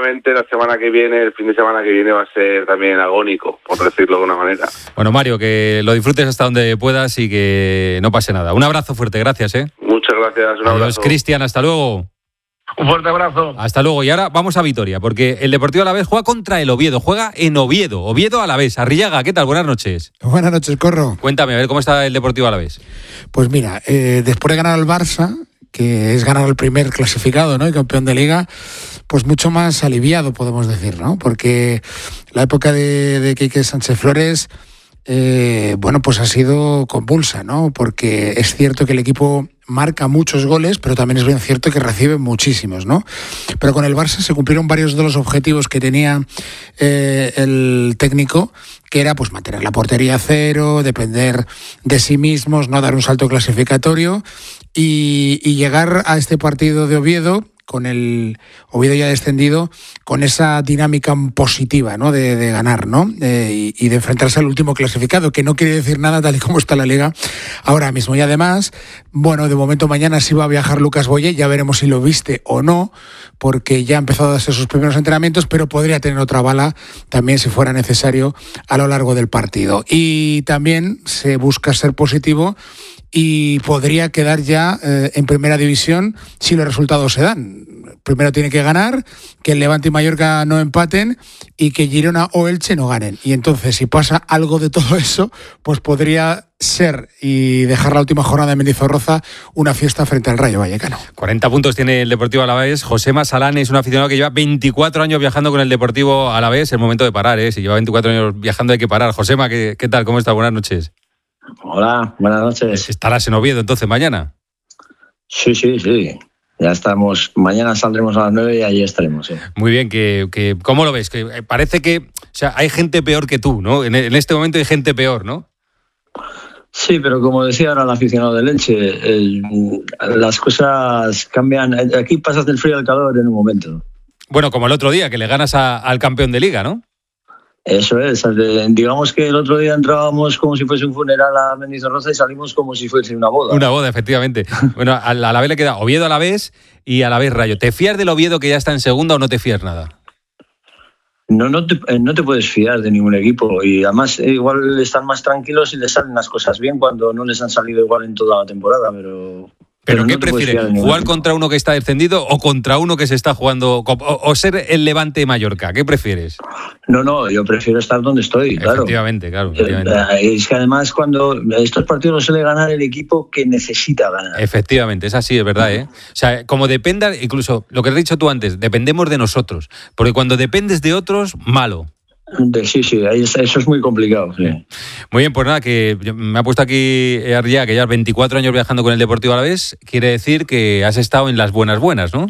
seguramente la semana que viene, el fin de semana que viene va a ser también agónico, por decirlo de una manera. Bueno, Mario, que lo disfrutes hasta donde puedas y que no pase nada. Un abrazo fuerte, gracias, ¿eh? Muchas gracias, un abrazo. Adiós, Cristian, hasta luego. Un fuerte abrazo. Hasta luego. Y ahora vamos a Vitoria, porque el Deportivo Alavés juega contra el Oviedo. Juega en Oviedo. Oviedo Alavés. Arriaga, ¿qué tal? Buenas noches. Buenas noches, Corro. Cuéntame, a ver cómo está el Deportivo Alavés. Pues mira, después de ganar al Barça, que es ganar al primer clasificado, ¿no? Y campeón de Liga, pues mucho más aliviado, podemos decir, ¿no? Porque la época de Quique Sánchez Flores, bueno, pues ha sido convulsa, ¿no? Porque es cierto que el equipo marca muchos goles, pero también es bien cierto que recibe muchísimos, ¿no? Pero con el Barça se cumplieron varios de los objetivos que tenía el técnico, que era pues mantener la portería a cero, depender de sí mismos, no dar un salto clasificatorio y llegar a este partido de Oviedo, con el Oviedo ya descendido, con esa dinámica positiva, ¿no? De ganar, ¿no? Y de enfrentarse al último clasificado, que no quiere decir nada tal y como está la Liga ahora mismo. Y además, bueno, de momento mañana sí va a viajar Lucas Boye, ya veremos si lo viste o no, porque ya ha empezado a hacer sus primeros entrenamientos, pero podría tener otra bala también si fuera necesario a lo largo del partido. Y también se busca ser positivo y podría quedar ya en primera división si los resultados se dan. Primero tiene que ganar, que el Levante y Mallorca no empaten y que Girona o Elche no ganen. Y entonces, si pasa algo de todo eso, pues podría ser y dejar la última jornada de Mendizorroza una fiesta frente al Rayo Vallecano. 40 puntos tiene el Deportivo Alavés. Josema Salán es un aficionado que lleva 24 años viajando con el Deportivo Alavés. Es el momento de parar, ¿eh? Si lleva 24 años viajando hay que parar. Josema, ¿qué tal? ¿Cómo estás? Buenas noches. Hola, buenas noches. ¿Estarás en Oviedo entonces mañana? Sí. Ya estamos. Mañana saldremos a las 9 y allí estaremos. Sí. Muy bien, ¿cómo lo ves? Que parece que, o sea, hay gente peor que tú, ¿no? En este momento hay gente peor, ¿no? Sí, pero como decía ahora el aficionado del Elche, las cosas cambian. Aquí pasas del frío al calor en un momento. Bueno, como el otro día, que le ganas al campeón de Liga, ¿no? Eso es, digamos que el otro día entrábamos como si fuese un funeral a Mendizorroza y salimos como si fuese una boda. Una boda, efectivamente. Bueno, a la vez le queda Oviedo Alavés y Alavés Rayo. ¿Te fías del Oviedo que ya está en segunda o no te fías nada? No te puedes fiar de ningún equipo y además igual están más tranquilos y les salen las cosas bien cuando no les han salido igual en toda la temporada, ¿Pero qué prefieres? ¿Jugar contra uno que está descendido o contra uno que se está jugando? ¿O ser el Levante Mallorca? ¿Qué prefieres? No, yo prefiero estar donde estoy, claro. Efectivamente. Es que además cuando estos partidos los suele ganar el equipo que necesita ganar. Efectivamente, es así, es verdad, ¿eh? O sea, como dependa, incluso lo que has dicho tú antes, dependemos de nosotros. Porque cuando dependes de otros, malo. Sí, eso es muy complicado, sí. Muy bien, pues nada, que me ha puesto aquí Arriaga, que ya 24 años viajando con el Deportivo Alavés, quiere decir que has estado en las buenas, ¿no?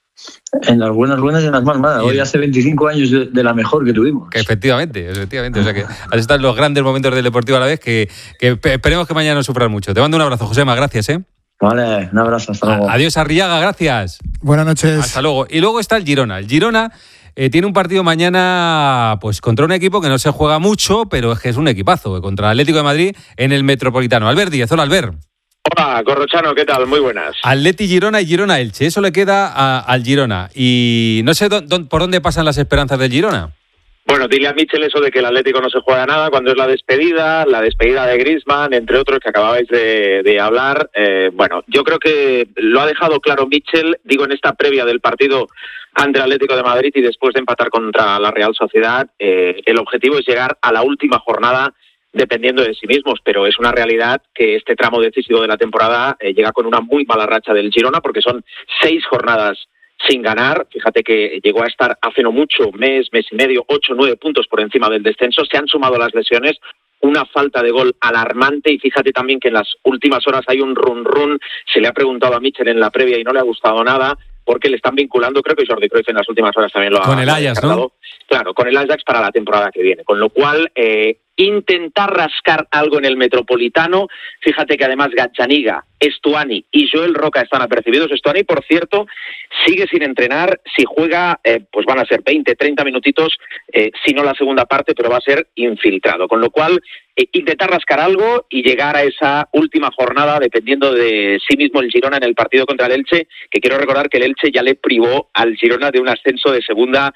En las buenas y en las malas. Hoy hace 25 años de la mejor que tuvimos. Que efectivamente. O sea que has estado en los grandes momentos del Deportivo Alavés, que esperemos que mañana no sufras mucho. Te mando un abrazo, Josema, gracias, ¿eh? Vale, un abrazo, hasta luego. Adiós, Arriaga, gracias. Buenas noches. Hasta luego. Y luego está el Girona. El Girona tiene un partido mañana pues contra un equipo que no se juega mucho, pero es que es un equipazo, contra el Atlético de Madrid en el Metropolitano. Albert Díez, hola Albert. Hola, Corrochano, ¿qué tal? Muy buenas. Atleti Girona y Girona Elche, eso le queda al Girona. Y no sé por dónde pasan las esperanzas del Girona. Bueno, dile a Michel eso de que el Atlético no se juega nada cuando es la despedida de Griezmann, entre otros que acababais de hablar. Bueno, yo creo que lo ha dejado claro Michel, digo en esta previa del partido ante el Atlético de Madrid y después de empatar contra la Real Sociedad. El objetivo es llegar a la última jornada dependiendo de sí mismos, pero es una realidad que este tramo decisivo de la temporada llega con una muy mala racha del Girona porque son 6 jornadas sin ganar. Fíjate que llegó a estar hace no mucho, mes y medio, 8 o 9 puntos por encima del descenso. Se han sumado las lesiones, una falta de gol alarmante y fíjate también que en las últimas horas hay un run. Se le ha preguntado a Michel en la previa y no le ha gustado nada porque le están vinculando, creo que Jordi Cruyff en las últimas horas también lo ha con el Ajax, ¿no? Claro, con el Ajax para la temporada que viene, con lo cual intentar rascar algo en el Metropolitano. Fíjate que además Gazzaniga, Stuani y Joel Roca están apercibidos. Stuani, por cierto, sigue sin entrenar. Si juega, pues van a ser 20, 30 minutitos, si no la segunda parte, pero va a ser infiltrado. Con lo cual, intentar rascar algo y llegar a esa última jornada dependiendo de sí mismo el Girona en el partido contra el Elche, que quiero recordar que el Elche ya le privó al Girona de un ascenso de segunda